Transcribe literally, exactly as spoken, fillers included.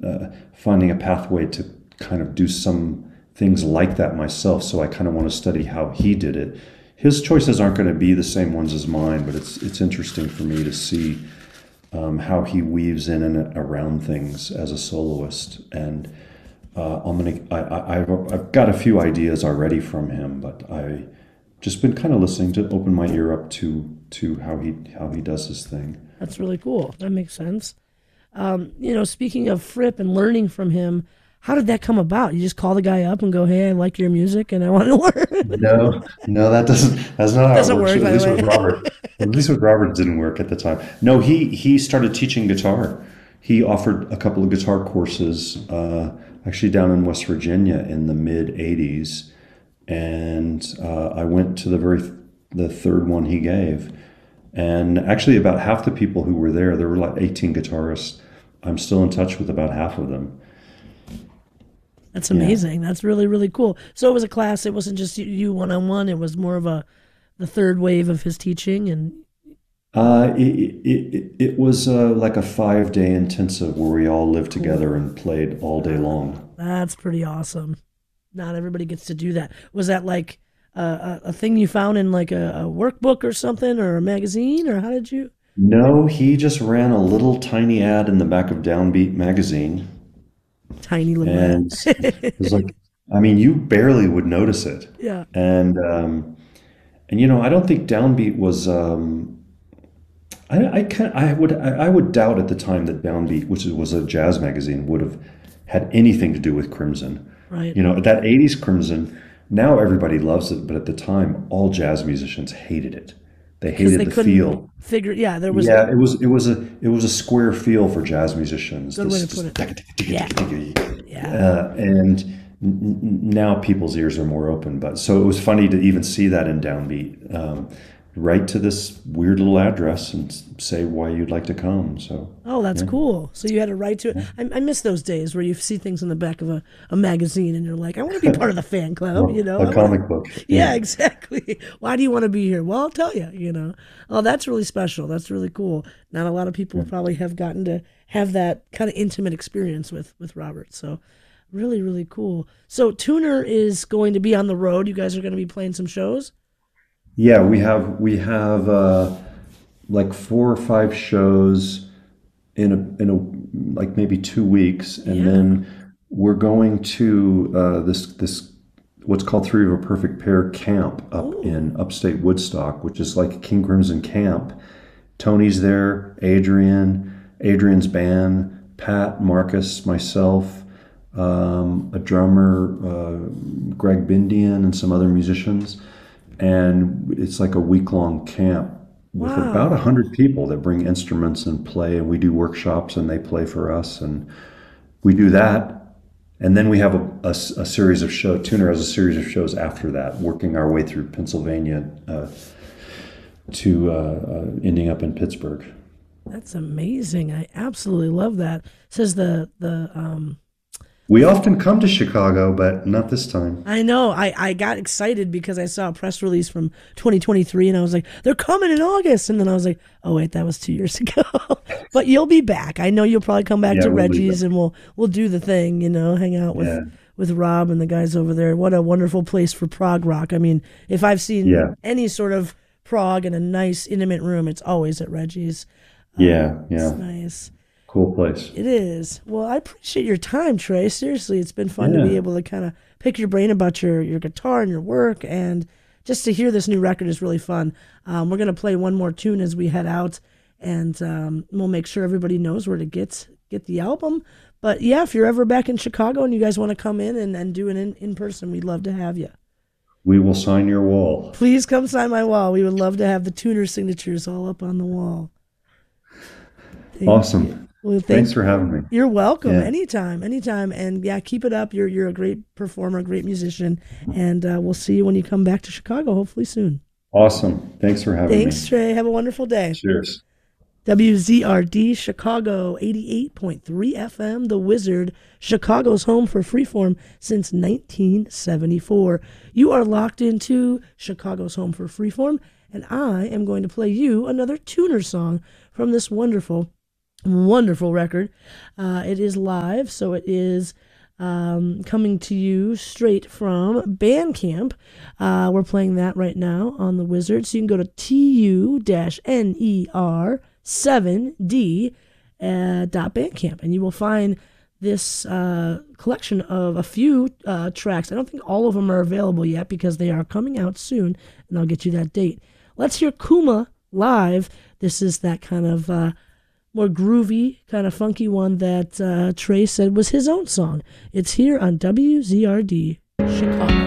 uh, finding a pathway to kind of do some things like that myself. So I kind of want to study how he did it. His choices aren't going to be the same ones as mine, but it's it's interesting for me to see um, how he weaves in and around things as a soloist. And uh, I'm gonna I, I, I've I've got a few ideas already from him, but I just been kind of listening to open my ear up to to how he how he does his thing. That's really cool. That makes sense. Um, you know, speaking of Fripp and learning from him, how did that come about? You just call the guy up and go, "Hey, I like your music and I want to learn." No, no, that doesn't. That's not how it Doesn't works. work, At by the least with way. Robert. At least with Robert, it didn't work at the time. No, he he started teaching guitar. He offered a couple of guitar courses, uh, actually down in West Virginia in the mid eighties, and uh, I went to the very the third one he gave, and actually about half the people who were there, there were like eighteen guitarists. I'm still in touch with about half of them. That's Yeah. amazing. That's really, really cool. So it was a class. It wasn't just you one on one. It was more of a the third wave of his teaching, and Uh, it, it, it, it was uh, like a five day intensive where we all lived together cool. and played all day long. That's pretty awesome. Not everybody gets to do that. Was that like a, a, a thing you found in like a, a workbook or something or a magazine, or how did you? No, he just ran a little tiny ad in the back of Downbeat magazine. Tiny little ad. And it was like, I mean, you barely would notice it. Yeah. And, um, and you know, I don't think Downbeat was, um, I, I, can, I, would, I, I would doubt at the time that Downbeat, which was a jazz magazine, would have had anything to do with Crimson. Right. You know, that eighties Crimson, now everybody loves it, but at the time, all jazz musicians hated it. They Because hated they the couldn't feel. figure. Yeah, there was Yeah, it was it was a it was a square feel for jazz musicians. good way This to put just it. Yeah. Yeah. uh, and n- n- now people's ears are more open. But so it was funny to even see that in Downbeat. Um, write to this weird little address and s- say why you'd like to come. So Oh, that's yeah, cool. So you had to write to it. yeah. I, I miss those days where you see things in the back of a, a magazine and you're like, I want to be part of the fan club, you Well, know? a I want to. comic book. Yeah. Yeah, exactly. Why do you want to be here? Well, I'll tell you, you know. Oh, that's really special. That's really cool. Not a lot of people Yeah. probably have gotten to have that kind of intimate experience with with Robert. So really, really cool. So Tuner is going to be on the road. You guys are going to be playing some shows. Yeah, we have we have uh, like four or five shows in a in a like maybe two weeks, and Yeah. then we're going to uh, this this what's called Three of a Perfect Pair camp up Oh, in upstate Woodstock, which is like King Crimson Camp. Tony's there, Adrian, Adrian's band, Pat, Marcus, myself, um, a drummer, uh, Greg Bindian, and some other musicians. And it's like a week long camp with about a wow. hundred people that bring instruments and play, and we do workshops and they play for us, and we do that. And then we have a, a s- a series of show. Tuner has a series of shows after that, working our way through Pennsylvania uh, to uh, uh, ending up in Pittsburgh. That's amazing. I absolutely love that. Says the the um We often come to Chicago, but not this time. I know. I, I got excited because I saw a press release from twenty twenty-three and I was like, they're coming in August. And then I was like, oh, wait, that was two years ago. But you'll be back. I know you'll probably come back Yeah, to we'll be back. Reggie's and we'll we'll do the thing, you know, hang out with Yeah, with Rob and the guys over there. What a wonderful place for prog rock. I mean, if I've seen yeah, any sort of prog in a nice, intimate room, it's always at Reggie's. yeah, It's yeah. nice. Cool place. It is. Well, I appreciate your time, Trey. Seriously, it's been fun to be Yeah. able to kind of pick your brain about your, your guitar and your work. And just to hear this new record is really fun. Um, we're going to play one more tune as we head out. And um, we'll make sure everybody knows where to get get the album. But yeah, if you're ever back in Chicago and you guys want to come in and, and do it in, in person, we'd love to have you. We will sign your wall. Please come sign my wall. We would love to have the tuner signatures all up on the wall. Thank you. Awesome. Well, Thanks thank for having me. You're welcome. Yeah. Anytime, anytime. And yeah, keep it up. You're you're a great performer, great musician, and uh, we'll see you when you come back to Chicago, hopefully soon. Awesome. Thanks for having me. Thanks, Trey. Have a wonderful day. Cheers. W Z R D Chicago eighty-eight point three F M, The Wizard, Chicago's home for freeform since nineteen seventy-four. You are locked into Chicago's home for freeform, and I am going to play you another tuner song from this wonderful Wonderful record. Uh, it is live, so it is um, coming to you straight from Bandcamp. Uh, we're playing that right now on the Wizard. So you can go to T U N E R seven D uh, dot Bandcamp, and you will find this uh, collection of a few uh, tracks. I don't think all of them are available yet because they are coming out soon, and I'll get you that date. Let's hear Kuma live. This is that kind of uh, more groovy, kind of funky one that uh, Trey said was his own song. It's here on W Z R D Chicago.